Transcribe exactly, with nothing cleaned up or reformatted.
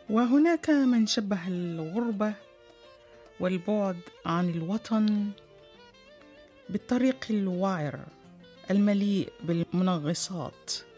وهناك من شبه الغربة والبعد عن الوطن بالطريق الوعر المليء بالمنغصات